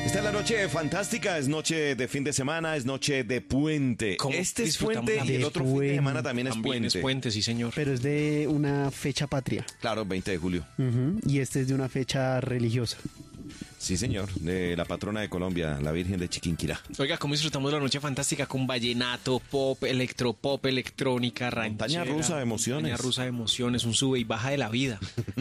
Esta es la noche fantástica, es noche de fin de semana, es noche de puente. Este es puente y el otro fin de semana también es puente. Es puente, sí señor. Pero es de una fecha patria. Claro, 20 de julio. Y este es de una fecha religiosa. Sí, señor, de la patrona de Colombia, la Virgen de Chiquinquirá. Oiga, ¿cómo disfrutamos la noche fantástica con vallenato, pop, electropop, electrónica, ranchera? Montaña rusa de emociones. Montaña rusa de emociones, un sube y baja de la vida.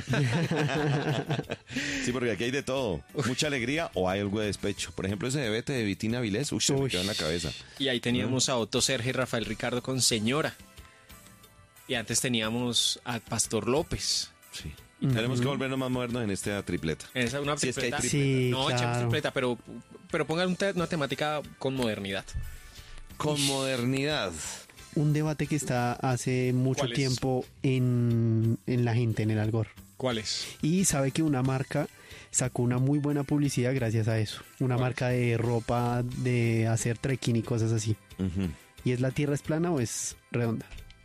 Sí, porque aquí hay de todo. Mucha alegría o hay algo de despecho. Por ejemplo, ese de Vete de Vitina Vilés, se me quedó en la cabeza. Y ahí teníamos a Otto Sergio y Rafael Ricardo con Señora. Y antes teníamos a Pastor López. Sí. Tenemos que volvernos más modernos en esta tripleta. Esa una Sí, es que hay tripleta. tripleta. Sí, No, echemos claro. tripleta, pero pongan una temática con modernidad. Con modernidad. Un debate que está hace mucho ¿Cuál es? tiempo en la gente, en el Algor. ¿Cuál es? Y sabe que una marca sacó una muy buena publicidad gracias a eso. Una ¿Cuál? marca de ropa, de hacer trekking y cosas así. Ujú. ¿Y es la Tierra es plana o es redonda?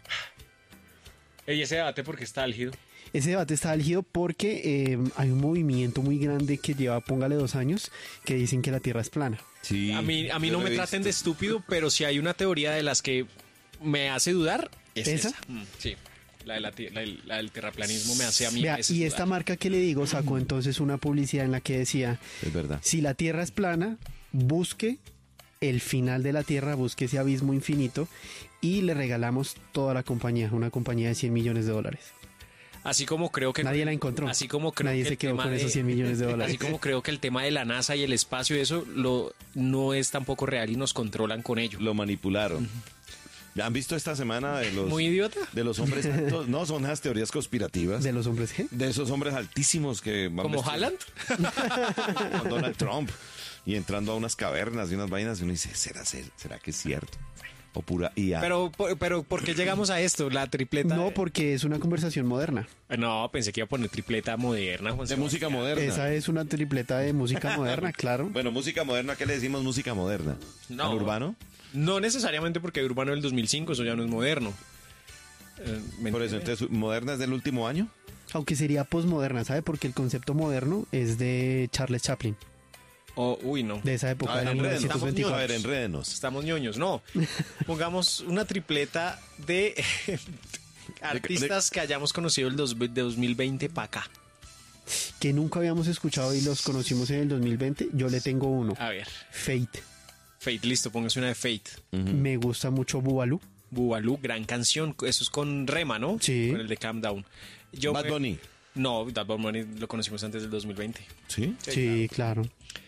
¿Y ese debate por qué está álgido? Ese debate está álgido porque hay un movimiento muy grande que lleva, póngale 2 años, que dicen que la Tierra es plana. Sí, A mí yo no lo me he traten de visto. estúpido, pero si hay una teoría de las que me hace dudar, es ¿Esa? esa. Sí, la del terraplanismo me hace a mí a Vea, veces y esta dudar. marca que le digo sacó entonces una publicidad en la que decía, Es verdad. si la Tierra es plana, busque el final de la Tierra, busque ese abismo infinito y le regalamos toda la compañía, una compañía de $100 millones. Así como creo que Nadie la encontró. Así como creo Nadie que se el quedó tema con de- esos $100 millones. Así como creo que el tema de la NASA y el espacio y eso no es tampoco real y nos controlan con ello. Lo manipularon. ¿Ya han visto esta semana de los... Muy idiota. De los hombres altos? No, son las teorías conspirativas. De los hombres G. De esos hombres altísimos que van Como vestidos Haaland. con Donald Trump y entrando a unas cavernas y unas vainas y uno dice, ¿será que es cierto? O pura IA. Pero ¿por qué llegamos a esto? La tripleta. No, porque es una conversación moderna. No, pensé que iba a poner tripleta moderna, Juan de música Sebastián. moderna. Esa es una tripleta de música moderna, claro. Bueno, música moderna, ¿qué le decimos música moderna? No. ¿Al urbano? No necesariamente porque Urbano del 2005, eso ya no es moderno. ¿Me Por eso, entiende? entonces, ¿moderna es del último año? Aunque sería posmoderna, ¿sabe? Porque el concepto moderno es de Charles Chaplin, Uy, no. de esa época, A ver, de enrédenos. 1924. A ver, enrédenos. Estamos ñoños, no. Pongamos una tripleta de artistas que hayamos conocido de 2020 para acá. Que nunca habíamos escuchado y los conocimos en el 2020. Yo le tengo uno. A ver, Fate. Fate, listo, póngase una de Fate. Me gusta mucho Bubalú. Bubalú, gran canción. Eso es con Rema, ¿no? Sí. Con el de Calm Down. Bad Bunny. No, Bad Bunny lo conocimos antes del 2020. ¿Sí? Sí, claro.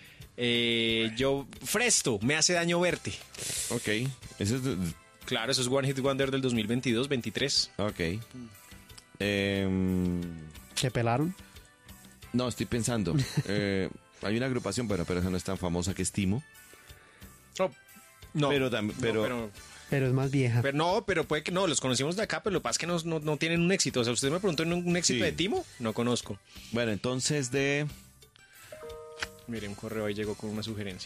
Fresto, Me hace daño verte. Ok. Ese es... Claro, eso es One Hit Wonder del 2022-23. Ok. ¿Se pelaron? No, estoy pensando. Hay una agrupación, pero esa no es tan famosa, que es Timo. No, Pero también- pero- Pero es más vieja. pero puede que no, los conocimos de acá, pero lo que pasa es que no tienen un éxito. O sea, usted me preguntó un éxito Sí. de Timo, no conozco. Bueno, entonces de... Mire, un correo ahí llegó con una sugerencia.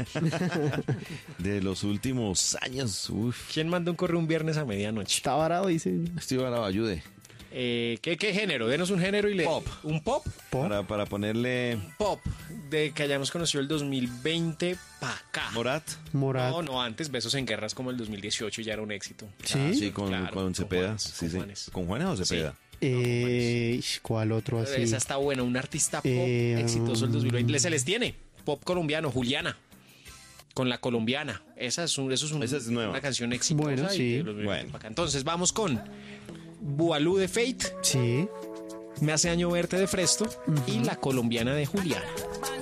De los últimos años. Uf. ¿Quién mandó un correo un viernes a medianoche? Está varado, dice. Estoy para ayude. ¿Qué género? Denos un género y le... Pop. ¿Un pop? ¿Pop? Para ponerle Pop, de que hayamos conocido el 2020 para acá. Morat. Morat. No, antes Besos en Guerras como el 2018 y ya era un éxito. ¿Sí? Ah, sí, con, Claro, con con Cepeda. Juanes, Sí, con sí. Juanes. ¿Con Juanes o Cepeda? ¿Cuál otro así? Esa está buena, un artista pop exitoso el 2020. Se les tiene. Pop colombiano, Juliana. Con la colombiana. Esa es nueva. una canción exitosa. Bueno, y sí. que los 2020 Bueno. pa' acá. Entonces vamos con Bualú de Fate, Sí. Me hace daño verte de Fresto y la colombiana de Juliana.